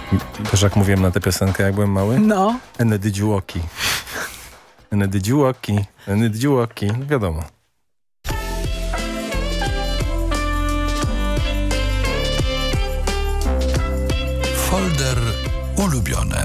Też jak mówiłem na tę piosenkę, jak byłem mały? No. Enedydziłoki. Enedydziłoki. Enedydziłoki. No wiadomo. Folder ulubione.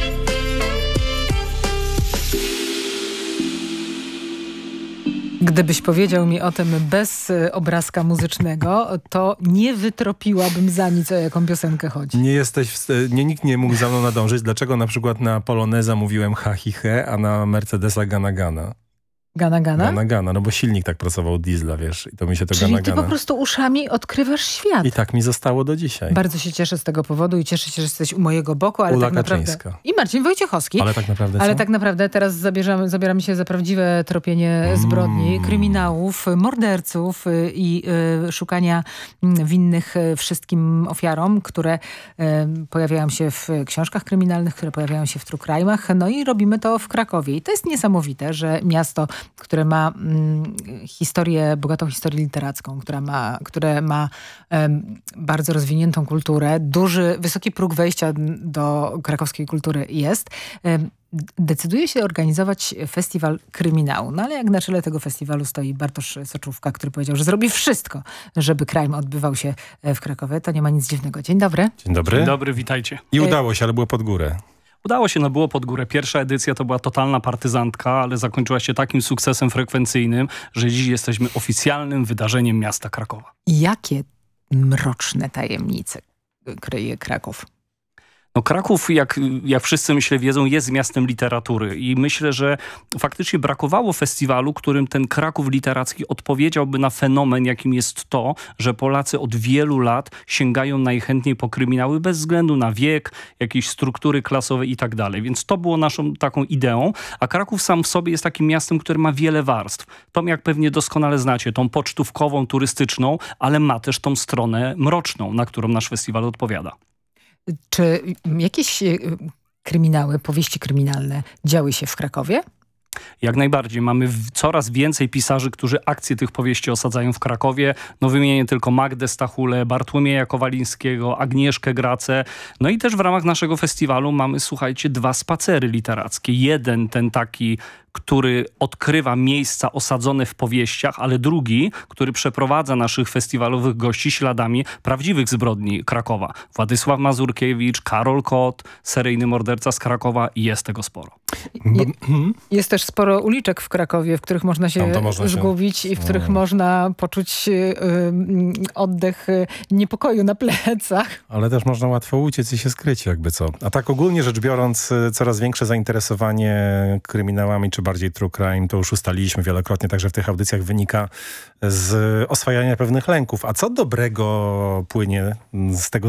Gdybyś powiedział mi o tym bez obrazka muzycznego, to nie wytropiłabym za nic, o jaką piosenkę chodzi. Nikt nie mógł za mną nadążyć. Dlaczego na przykład na Poloneza mówiłem ha, hi, he, a na Mercedesa gana, gana? Gana, gana? Gana, gana, no bo silnik tak pracował diesla, wiesz, i to mi się to Czyli gana, ty gana. po prostu uszami odkrywasz świat. I tak mi zostało do dzisiaj. Bardzo się cieszę z tego powodu i cieszę się, że jesteś u mojego boku, ale Ula tak naprawdę... Kaczyńska. I Marcin Wojciechowski. Ale tak naprawdę co? Ale tak naprawdę teraz zabieramy się za prawdziwe tropienie zbrodni, kryminałów, morderców i szukania winnych wszystkim ofiarom, które pojawiają się w książkach kryminalnych, które pojawiają się w true crime'ach. No i robimy to w Krakowie. I to jest niesamowite, że miasto, które ma bogatą historię literacką, które ma bardzo rozwiniętą kulturę, wysoki próg wejścia do krakowskiej kultury jest, decyduje się organizować festiwal kryminału. No ale jak na czele tego festiwalu stoi Bartosz Soczówka, który powiedział, że zrobi wszystko, żeby crime odbywał się w Krakowie, to nie ma nic dziwnego. Dzień dobry. Dzień dobry. Dzień dobry, witajcie. I udało się, ale było pod górę. Udało się, było pod górę. Pierwsza edycja to była totalna partyzantka, ale zakończyła się takim sukcesem frekwencyjnym, że dziś jesteśmy oficjalnym wydarzeniem miasta Krakowa. Jakie mroczne tajemnice kryje Kraków? No Kraków, jak wszyscy myślę wiedzą, jest miastem literatury i myślę, że faktycznie brakowało festiwalu, którym ten Kraków literacki odpowiedziałby na fenomen, jakim jest to, że Polacy od wielu lat sięgają najchętniej po kryminały bez względu na wiek, jakieś struktury klasowe i tak dalej. Więc to było naszą taką ideą, a Kraków sam w sobie jest takim miastem, które ma wiele warstw. Tą, jak pewnie doskonale znacie, tą pocztówkową, turystyczną, ale ma też tą stronę mroczną, na którą nasz festiwal odpowiada. Czy jakieś kryminały, powieści kryminalne działy się w Krakowie? Jak najbardziej. Mamy coraz więcej pisarzy, którzy akcje tych powieści osadzają w Krakowie. No wymienię tylko Magdę Stachulę, Bartłomieja Kowalińskiego, Agnieszkę Gracę. No i też w ramach naszego festiwalu mamy, słuchajcie, 2 spacery literackie. Jeden ten taki, który odkrywa miejsca osadzone w powieściach, ale drugi, który przeprowadza naszych festiwalowych gości śladami prawdziwych zbrodni Krakowa. Władysław Mazurkiewicz, Karol Kot, seryjny morderca z Krakowa i jest tego sporo. Jest też sporo uliczek w Krakowie, w których można się zgubić i w których można poczuć oddech niepokoju na plecach. Ale też można łatwo uciec i się skryć, jakby co. A tak ogólnie rzecz biorąc, coraz większe zainteresowanie kryminałami, czy bardziej true crime, to już ustaliliśmy wielokrotnie, także w tych audycjach wynika z oswajania pewnych lęków. A co dobrego płynie z tego